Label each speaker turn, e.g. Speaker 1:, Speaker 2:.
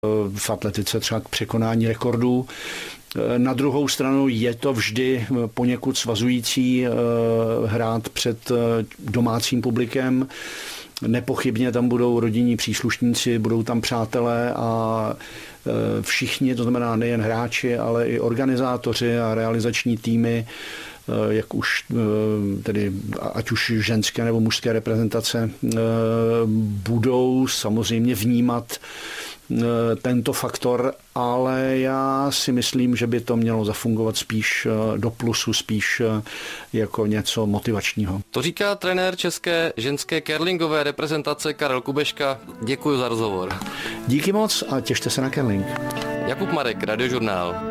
Speaker 1: v atletice třeba k překonání rekordů. Na druhou stranu je to vždy poněkud svazující hrát před domácím publikem. Nepochybně tam budou rodinní příslušníci, budou tam přátelé a všichni, to znamená nejen hráči, ale i organizátoři a realizační týmy, jak už tedy, ať už ženské nebo mužské reprezentace, budou samozřejmě vnímat tento faktor, ale já si myslím, že by to mělo zafungovat spíš do plusu, spíš jako něco motivačního.
Speaker 2: To říká trenér české ženské curlingové reprezentace Karel Kubeška. Děkuji za rozhovor.
Speaker 1: Díky moc a těšte se na curling.
Speaker 2: Jakub Marek, Radiožurnál.